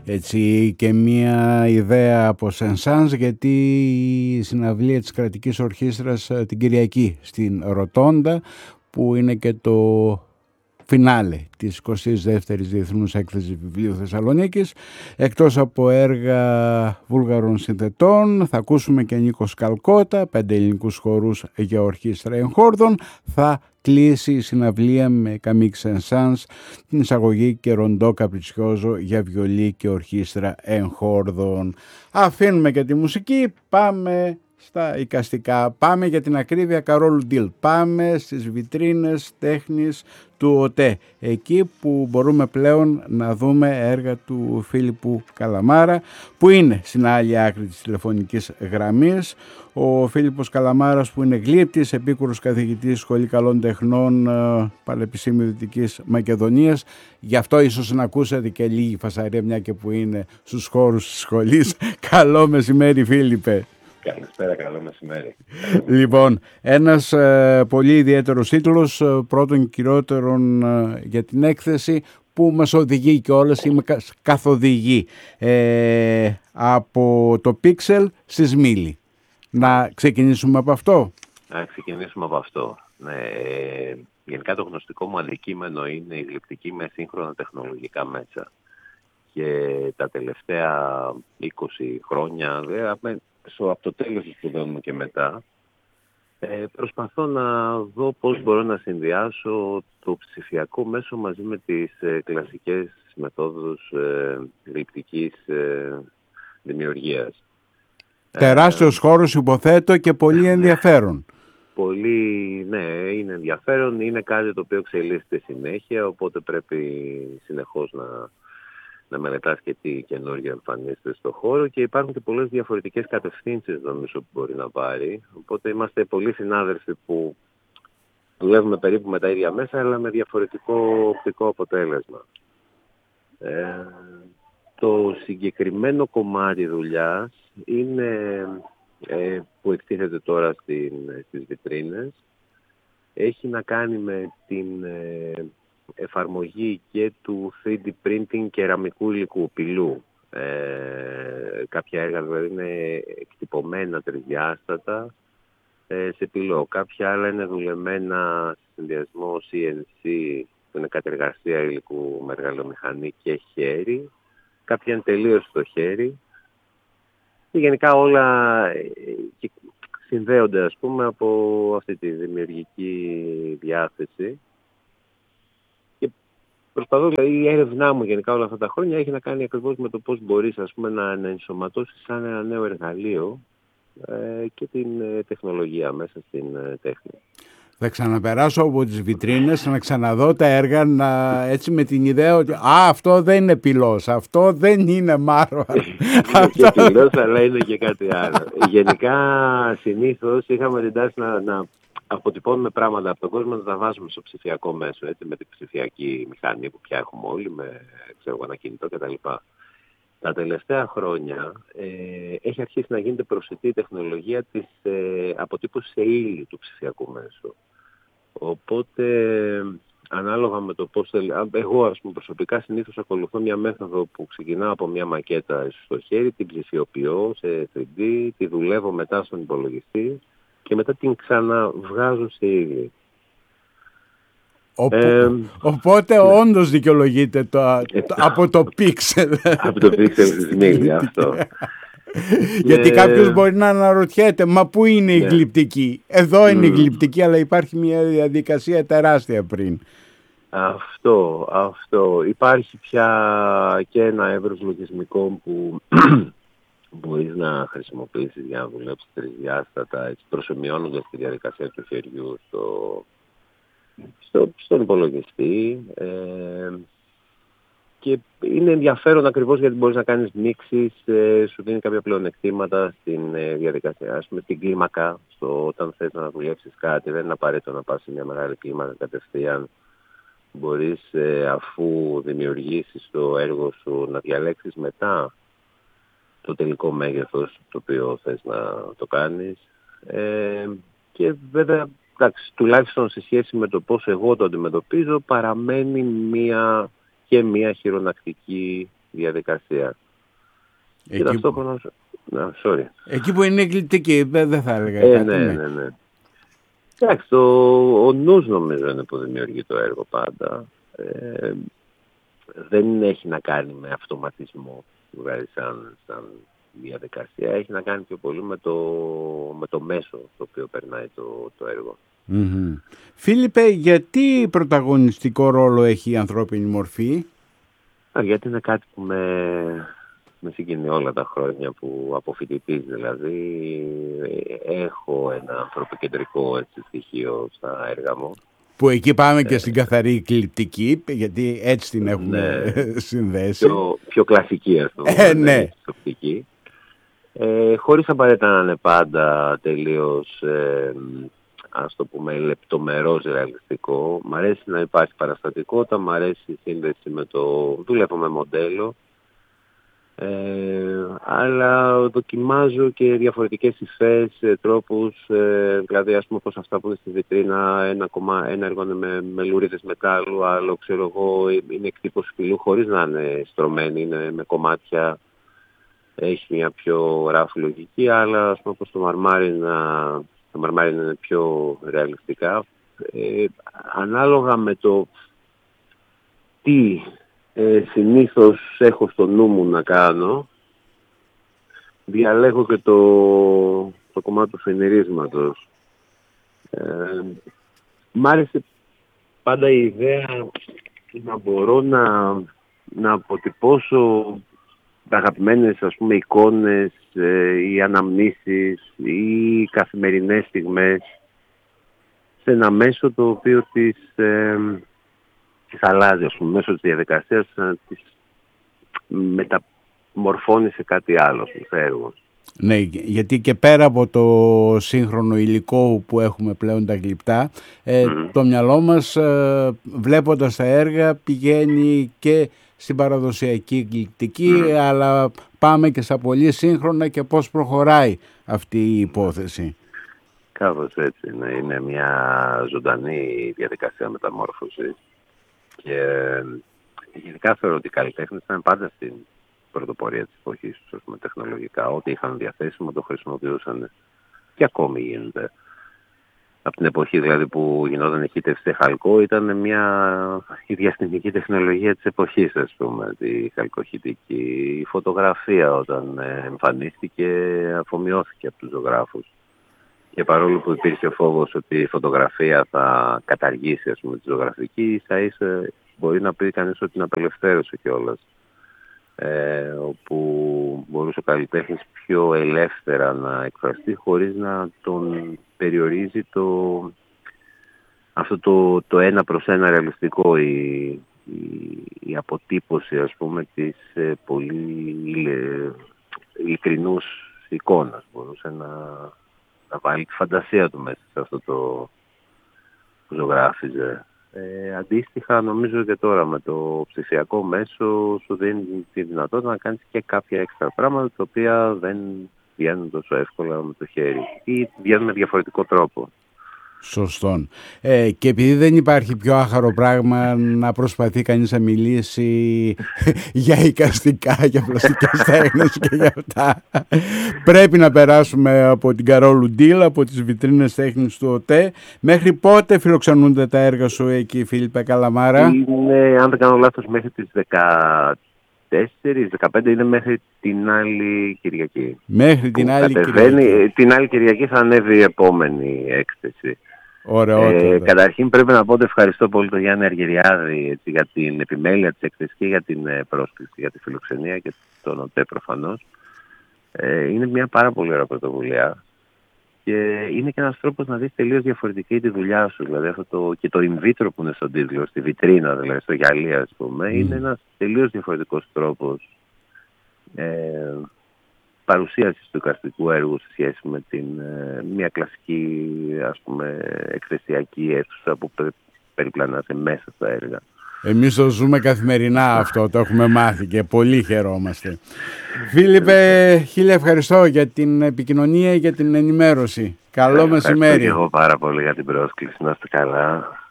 έτσι και μία ιδέα από Σενσάνς, γιατί η συναυλία της Κρατικής Ορχήστρας την Κυριακή στην Ρωτόντα, που είναι και το φινάλε της 22ης Διεθνούς Έκθεσης Βιβλίου Θεσσαλονίκης. Εκτός από έργα βούλγαρων συνθετών, θα ακούσουμε και Νίκο Σκαλκότα, 5 ελληνικούς χορούς για ορχήστρα εγχόρδων. Θα κλείσει η συναυλία με Καμίκ Σενσάνς, την εισαγωγή και Ροντό Καπριτσιόζο για βιολί και ορχήστρα εγχόρδων. Αφήνουμε και τη μουσική, πάμε στα εικαστικά, πάμε για την ακρίβεια Καρόλου Ντιλ, πάμε στις βιτρίνες τέχνης του ΟΤΕ, εκεί που μπορούμε πλέον να δούμε έργα του Φίλιππου Καλαμάρα, που είναι στην άλλη άκρη της τηλεφωνικής γραμμής. Ο Φίλιππος Καλαμάρας, που είναι γλύπτης, επίκουρος καθηγητής Σχολή Καλών Τεχνών Πανεπιστήμιου Δυτικής Μακεδονίας. Γι' αυτό ίσως να ακούσατε και λίγη φασαρία, μια και που είναι στους χώρους της σχολής. Καλό μεσημέρι, Φίλιππε. Καλησπέρα, καλό μεσημέρι. Λοιπόν, ένας πολύ ιδιαίτερος τίτλος, πρώτον κυριότερον για την έκθεση, που μας οδηγεί και όλες, είμαι καθοδηγεί, από το Πίξελ στη Σμήλη. Να ξεκινήσουμε από αυτό. Ναι, γενικά το γνωστικό μου αντικείμενο είναι η γλυπτική με σύγχρονα τεχνολογικά μέσα. Και τα τελευταία 20 χρόνια, από το τέλος των σπουδών μου και μετά, προσπαθώ να δω πώς μπορώ να συνδυάσω το ψηφιακό μέσο μαζί με τις κλασικές μεθόδους γλυπτικής δημιουργίας. Τεράστιος χώρος, υποθέτω, και πολύ ενδιαφέρον. Ναι, είναι ενδιαφέρον, είναι κάτι το οποίο εξελίσσεται συνέχεια, οπότε πρέπει συνεχώς να μελετάς και τι καινούργια εμφανίζεται στο χώρο, και υπάρχουν και πολλές διαφορετικές κατευθύνσεις νομίζω που μπορεί να πάρει. Οπότε είμαστε πολλοί συνάδελφοι που δουλεύουμε περίπου με τα ίδια μέσα, αλλά με διαφορετικό οπτικό αποτέλεσμα. Το συγκεκριμένο κομμάτι δουλειάς είναι που εκτίθεται τώρα στις βιτρίνες. Έχει να κάνει με την εφαρμογή και του 3D printing κεραμικού υλικού, πυλού. Κάποια έργα δηλαδή είναι εκτυπωμένα τρισδιάστατα σε πυλό. Κάποια άλλα είναι δουλεμένα σε συνδυασμό CNC, που είναι κατεργασία υλικού με εργαλειομηχανή και χέρι. Κάποια είναι τελείως στο χέρι. Και γενικά όλα συνδέονται, ας πούμε, από αυτή τη δημιουργική διάθεση. Προσπαθώ, δηλαδή η έρευνά μου γενικά όλα αυτά τα χρόνια έχει να κάνει ακριβώς με το πώς μπορείς, ας πούμε, να ενσωματώσεις σαν ένα νέο εργαλείο και την τεχνολογία μέσα στην τέχνη. Θα ξαναπεράσω από τις βιτρίνες, να ξαναδώ τα έργα, έτσι με την ιδέα ότι αυτό δεν είναι πυλός, αυτό δεν είναι μάρο. Είναι και πυλός, αλλά είναι και κάτι άλλο. Γενικά, συνήθως είχαμε την τάση να αποτυπώνουμε πράγματα από τον κόσμο, να τα βάζουμε στο ψηφιακό μέσο, έτσι, με την ψηφιακή μηχανή που πια έχουμε όλοι, με ένα κινητό κτλ. Τα τελευταία χρόνια έχει αρχίσει να γίνεται προσιτή η τεχνολογία της αποτύπωσης σε ύλη του ψηφιακού μέσου. Οπότε, ανάλογα με το πώς εγώ, ας πούμε, προσωπικά συνήθως ακολουθώ μια μέθοδο που ξεκινάω από μια μακέτα στο χέρι, την ψηφιοποιώ σε 3D, τη δουλεύω μετά στον υπολογιστή και μετά την ξαναβγάζω σε ύλη. Οπότε όντως δικαιολογείται από το Pixel. Από το Pixel στη Σμήλη αυτό. Γιατί κάποιος μπορεί να αναρωτιέται, μα πού είναι η γλυπτική? Εδώ είναι η γλυπτική, αλλά υπάρχει μια διαδικασία τεράστια πριν. Αυτό. Υπάρχει πια και ένα εύρος λογισμικών που μπορείς να χρησιμοποιήσεις για να δουλέψεις τρισδιάστατα, προσομοιώνοντας τη διαδικασία του χεριού στον υπολογιστή. Και είναι ενδιαφέρον ακριβώς γιατί μπορείς να κάνεις μίξεις, σου δίνει κάποια πλεονεκτήματα στην διαδικασία. Ας πούμε, στην κλίμακα, όταν θες να δουλέψεις κάτι, δεν είναι απαραίτητο να πας σε μια μεγάλη κλίμακα κατευθείαν. Μπορείς, αφού δημιουργήσεις το έργο σου, να διαλέξεις μετά το τελικό μέγεθος το οποίο θες να το κάνεις. Και βέβαια, τουλάχιστον σε σχέση με το πώς εγώ το αντιμετωπίζω, παραμένει μια χειρονακτική διαδικασία. Και ταυτόχρονα... Εκεί που είναι εκπληκτική, δεν θα έλεγα κάτι. Ναι. Εντάξει, ο νους νομίζω είναι που δημιουργεί το έργο πάντα. Δεν έχει να κάνει με αυτοματισμό, δηλαδή σαν διαδικασία. Έχει να κάνει πιο πολύ με το μέσο το οποίο περνάει το έργο. Mm-hmm. Φίλιππε, γιατί πρωταγωνιστικό ρόλο έχει η ανθρώπινη μορφή? Γιατί είναι κάτι που με συγκινεί όλα τα χρόνια που από φοιτητής δηλαδή έχω ένα ανθρωποκεντρικό στοιχείο στα έργα μου. Που εκεί πάμε και στην καθαρή εκλειπτική, γιατί έτσι την έχουμε συνδέσει. Πιο κλασική, ας πούμε, ναι. Οπτική. Χωρίς απαραίτητα να είναι πάντα τελείως, ας το πούμε, λεπτομερώς ρεαλιστικό. Μ' αρέσει να υπάρχει παραστατικότητα, μ' αρέσει η σύνδεση με δουλεύω με μοντέλο. Αλλά δοκιμάζω και διαφορετικές υφές, τρόπους, δηλαδή ας πούμε πως αυτά που είναι στη βιτρίνα, ένα έργο είναι με λουρίδες μετάλλου, άλλο ξέρω εγώ είναι εκτύπωση φυλλού χωρίς να είναι στρωμένη, είναι με κομμάτια, έχει μια πιο ράφη λογική, αλλά ας πούμε πως το μαρμάρι είναι πιο ρεαλιστικά, ανάλογα με το τι συνήθως έχω στο νου μου να κάνω, διαλέγω και το κομμάτι του φενερίσματος. Μ' άρεσε πάντα η ιδέα να μπορώ να αποτυπώσω αγαπημένες ας πούμε εικόνες ή αναμνήσεις ή καθημερινές στιγμές σε ένα μέσο το οποίο τις αλλάζει, ας πούμε, μέσω της διαδικασίας να τις μεταμορφώνει σε κάτι άλλο στο έργο. Ναι, γιατί και πέρα από το σύγχρονο υλικό που έχουμε πλέον τα γλυπτά, το μυαλό μας βλέποντας τα έργα πηγαίνει και στην παραδοσιακή γλυπτική, αλλά πάμε και στα πολύ σύγχρονα και πώς προχωράει αυτή η υπόθεση. Κάπως έτσι, είναι μια ζωντανή διαδικασία μεταμόρφωσης. Και γενικά θεωρώ ότι οι καλλιτέχνες ήταν πάντα στην πρωτοπορία της εποχής τους, πούμε, τεχνολογικά. Ό,τι είχαν διαθέσιμο το χρησιμοποιούσαν και ακόμη γίνεται. Από την εποχή δηλαδή που γινόταν η χύτευση σε χαλκό ήταν η διαστημική τεχνολογία της εποχής, ας πούμε, τη χαλκοχυτική. Η φωτογραφία όταν εμφανίστηκε αφομοιώθηκε από τους ζωγράφους. Και παρόλο που υπήρχε ο φόβος ότι η φωτογραφία θα καταργήσει, ας πούμε, τη ζωγραφική, ίσα-ίσα μπορεί να πει κανείς ότι την απελευθέρωσε κιόλας. Όπου μπορούσε ο καλλιτέχνης πιο ελεύθερα να εκφραστεί χωρίς να τον περιορίζει αυτό το ένα προς ένα ρεαλιστικό, η αποτύπωση, ας πούμε, της πολύ ειλικρινούς εικόνας. Μπορούσε να βάλει τη φαντασία του μέσα σε αυτό το που ζωγράφιζε. Αντίστοιχα νομίζω και τώρα με το ψηφιακό μέσο σου δίνει τη δυνατότητα να κάνεις και κάποια έξτρα πράγματα τα οποία δεν βγαίνουν τόσο εύκολα με το χέρι ή βγαίνουν με διαφορετικό τρόπο. Σωστόν. Και επειδή δεν υπάρχει πιο άχαρο πράγμα να προσπαθεί κανείς να μιλήσει για εικαστικά, για πλαστικές τέχνες και για αυτά, πρέπει να περάσουμε από την Καρόλου Ντίλ, από τις βιτρίνες τέχνης του ΟΤΕ. Μέχρι πότε φιλοξενούνται τα έργα σου εκεί, Φίλιππε Καλαμάρα? Είναι, αν δεν κάνω λάθος, μέχρι τις 14-15, είναι μέχρι την άλλη Κυριακή. Μέχρι την άλλη Κυριακή. Την άλλη Κυριακή θα ανέβει η επόμενη έκθεση. Καταρχήν πρέπει να πω ότι ευχαριστώ πολύ τον Γιάννη Αργυριάδη για την επιμέλεια της έκθεσης και για την πρόσκληση, για τη φιλοξενία και τον ΟΤΕ προφανώς. Είναι μια πάρα πολύ ωραία πρωτοβουλία και είναι και ένας τρόπος να δεις τελείως διαφορετική τη δουλειά σου. Δηλαδή και το in vitro που είναι στον τίτλο, στη βιτρίνα δηλαδή, στο γυαλί ας πούμε, είναι ένας τελείως διαφορετικός τρόπος παρουσίασης του εικαστικού έργου σε σχέση με μια κλασική, ας πούμε, εκθεσιακή αίθουσα που περιπλανάται μέσα στα έργα. Εμείς το ζούμε καθημερινά αυτό, το έχουμε μάθει και πολύ χαιρόμαστε. Φίλιππε, χίλια ευχαριστώ για την επικοινωνία και την ενημέρωση. Καλό μεσημέρι. Ευχαριστώ και εγώ πάρα πολύ για την πρόσκληση. Να είστε καλά.